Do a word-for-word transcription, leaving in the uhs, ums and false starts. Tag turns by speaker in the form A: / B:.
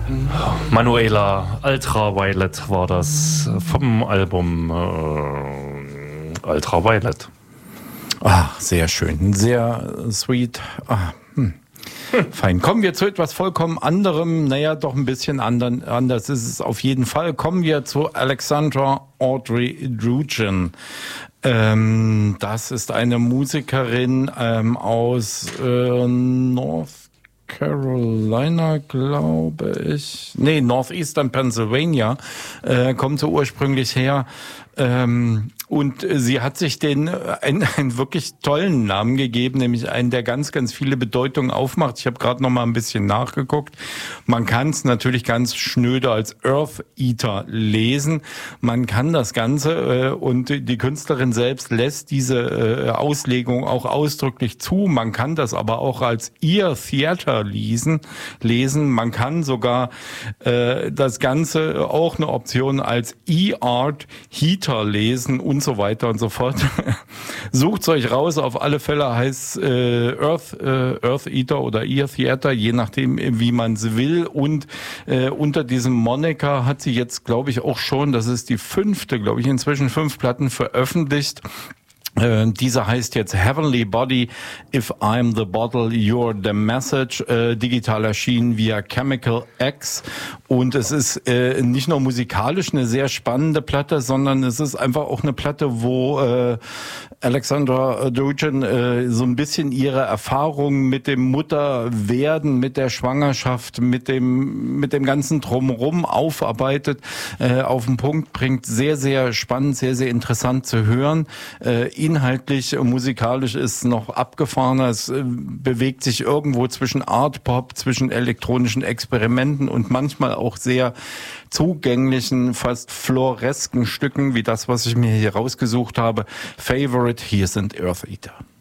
A: Manuela Ultraviolet war das vom Album äh, Ultraviolet.
B: Ach, sehr schön, sehr sweet. Ah, hm. Hm. Fein. Kommen wir zu etwas vollkommen anderem. Naja, doch ein bisschen andern, anders ist es auf jeden Fall. Kommen wir zu Alexandra Audrey Drugeon. Ähm, das ist eine Musikerin ähm, aus äh, North Carolina, glaube ich. Nee, Northeastern Pennsylvania, äh, kommt so ursprünglich her. Ähm, und sie hat sich den einen, einen wirklich tollen Namen gegeben, nämlich einen, der ganz, ganz viele Bedeutungen aufmacht. Ich habe gerade noch mal ein bisschen nachgeguckt. Man kann es natürlich ganz schnöde als Earth Eater lesen. Man kann das Ganze äh, und die Künstlerin selbst lässt diese äh, Auslegung auch ausdrücklich zu. Man kann das aber auch als Ear Theater lesen. lesen. Man kann sogar äh, das Ganze auch eine Option als E-Art Heater lesen und so weiter und so fort. Sucht's euch raus, auf alle Fälle heißt äh, Earth, äh, Earth Eater oder Ear Theater, je nachdem, wie man es will. Und äh, unter diesem Moniker hat sie jetzt, glaube ich, auch schon, das ist die fünfte, glaube ich, inzwischen fünf Platten veröffentlicht. Äh, diese heißt jetzt Heavenly Body, If I'm the Bottle, You're the Message, äh, digital erschienen via Chemical X. Und es ist äh, nicht nur musikalisch eine sehr spannende Platte, sondern es ist einfach auch eine Platte, wo äh, Alexandra Drugeon äh, so ein bisschen ihre Erfahrungen mit dem Mutterwerden, mit der Schwangerschaft, mit dem mit dem ganzen Drumherum aufarbeitet, äh, auf den Punkt bringt. Sehr, sehr spannend, sehr, sehr interessant zu hören. Äh, Inhaltlich, musikalisch ist noch abgefahrener. Es äh, bewegt sich irgendwo zwischen Art Pop, zwischen elektronischen Experimenten und manchmal auch sehr zugänglichen, fast floresken Stücken, wie das, was ich mir hier rausgesucht habe. Favorite, hier sind Earth Eater.